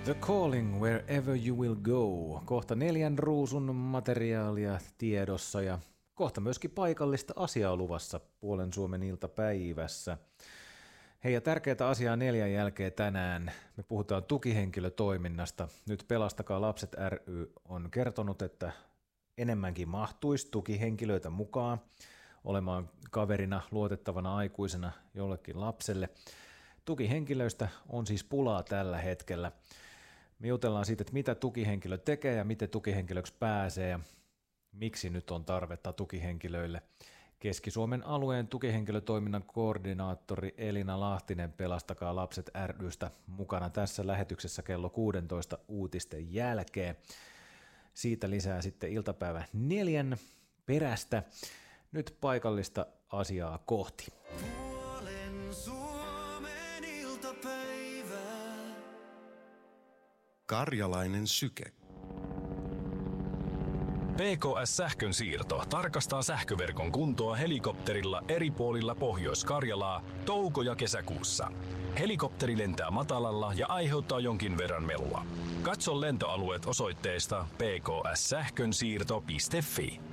The Calling, Wherever You Will Go. Kohta 4 ruusun materiaalia tiedossa ja kohta myöskin paikallista asiaa luvassa Puolen Suomen iltapäivässä. Hei, ja tärkeää asiaa 4 jälkeen tänään. Me puhutaan tukihenkilötoiminnasta. Nyt Pelastakaa lapset ry on kertonut, että enemmänkin mahtuisi tukihenkilöitä mukaan olemaan kaverina, luotettavana aikuisena jollekin lapselle. Tukihenkilöistä on siis pulaa tällä hetkellä. Me jutellaan siitä, että mitä tukihenkilö tekee ja miten tukihenkilöksi pääsee ja miksi nyt on tarvetta tukihenkilöille. Keski-Suomen alueen tukihenkilötoiminnan koordinaattori Elina Lahtinen Pelastakaa lapset ry:stä mukana tässä lähetyksessä kello 16 uutisten jälkeen. Siitä lisää sitten iltapäivä 4 perästä. Nyt paikallista asiaa kohti. Karjalainen syke. PKS-sähkön siirto tarkastaa sähköverkon kuntoa helikopterilla eri puolilla Pohjois-Karjalaa touko- ja kesäkuussa. Helikopteri lentää matalalla ja aiheuttaa jonkin verran melua. Katso lentoalueet osoitteesta pkssähkönsiirto.fi.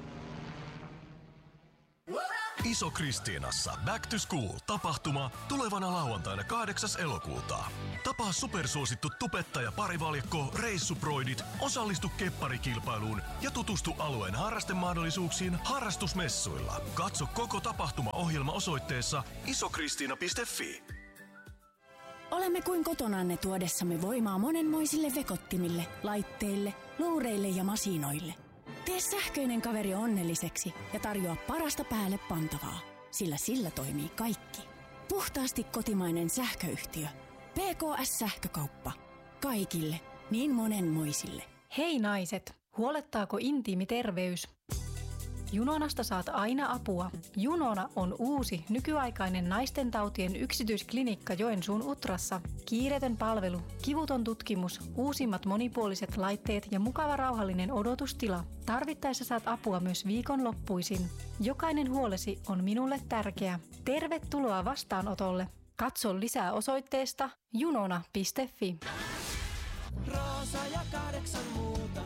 Iso-Kristiinassa Back to School-tapahtuma tulevana lauantaina 8. elokuuta. Tapaa supersuosittu tubettaja parivaljakko Reissuproidit, osallistu kepparikilpailuun ja tutustu alueen harrastemahdollisuuksiin harrastusmessuilla. Katso koko tapahtumaohjelma osoitteessa isokristiina.fi. Olemme kuin kotonanne tuodessamme voimaa monenmoisille vekottimille, laitteille, luureille ja masinoille. Tee sähköinen kaveri onnelliseksi ja tarjoa parasta päälle pantavaa, sillä sillä toimii kaikki. Puhtaasti kotimainen sähköyhtiö. PKS-sähkökauppa. Kaikille, niin monenmoisille. Hei naiset, huolettaako intiimi terveys? Junonasta saat aina apua. Junona on uusi, nykyaikainen naistentautien yksityisklinikka Joensuun Utrassa. Kiireetön palvelu, kivuton tutkimus, uusimmat monipuoliset laitteet ja mukava rauhallinen odotustila. Tarvittaessa saat apua myös viikonloppuisin. Jokainen huolesi on minulle tärkeä. Tervetuloa vastaanotolle. Katso lisää osoitteesta junona.fi. Roosa ja 8 muuta.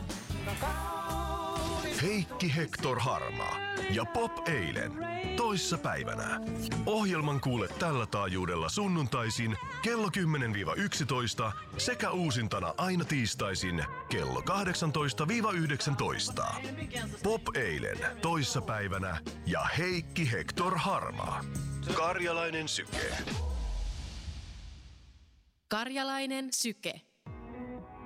Heikki Hector Harmaa ja Pop eilen toissa päivänä. Ohjelman kuule tällä taajuudella sunnuntaisin kello 10-11 sekä uusintana aina tiistaisin kello 18-19. Pop eilen toissa päivänä ja Heikki Hector Harmaa. Karjalainen syke. Karjalainen syke.